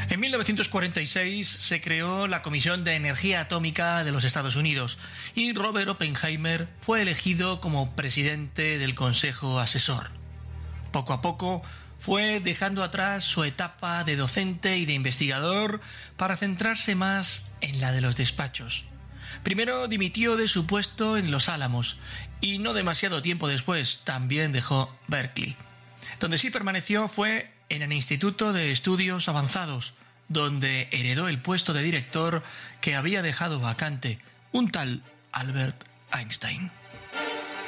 En 1946 se creó la Comisión de Energía Atómica de los Estados Unidos y Robert Oppenheimer fue elegido como presidente del Consejo Asesor. Poco a poco fue dejando atrás su etapa de docente y de investigador para centrarse más en la de los despachos. Primero dimitió de su puesto en Los Álamos y no demasiado tiempo después también dejó Berkeley. Donde sí permaneció fue en el Instituto de Estudios Avanzados, donde heredó el puesto de director que había dejado vacante un tal Albert Einstein.